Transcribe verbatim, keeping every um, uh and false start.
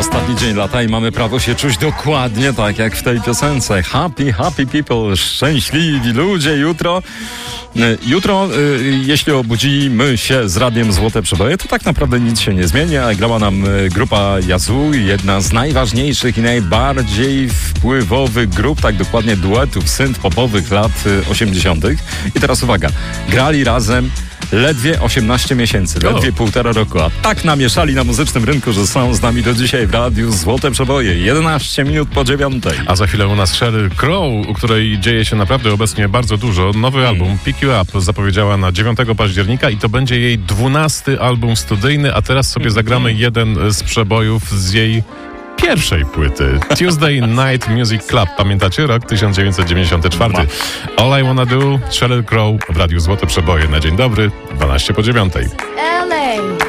Ostatni dzień lata i mamy prawo się czuć dokładnie tak jak w tej piosence. Happy, happy people, szczęśliwi ludzie. Jutro, jutro jeśli obudzimy się z radiem Złote Przeboje, to tak naprawdę nic się nie zmieni. Grała nam grupa Yazoo, jedna z najważniejszych i najbardziej wpływowych grup, tak dokładnie duetów synth-popowych lat osiemdziesiątych. I teraz uwaga, grali razem ledwie osiemnaście miesięcy, ledwie oh. półtora roku, a tak namieszali na muzycznym rynku, że są z nami do dzisiaj w radiu Złote Przeboje. jedenaście minut po dziewiątej. A za chwilę u nas Sheryl Crow, u której dzieje się naprawdę obecnie bardzo dużo. Nowy hmm. album Pick You Up zapowiedziała na dziewiątego października i to będzie jej dwunasty album studyjny, a teraz sobie hmm. zagramy jeden z przebojów z jej pierwszej płyty. Tuesday Night Music Club. Pamiętacie? Rok tysiąc dziewięćset dziewięćdziesiąty czwarty. All I Wanna Do, Sheryl Crow w radiu Złote Przeboje. Na dzień dobry, dwanaście po dziewiątej. L A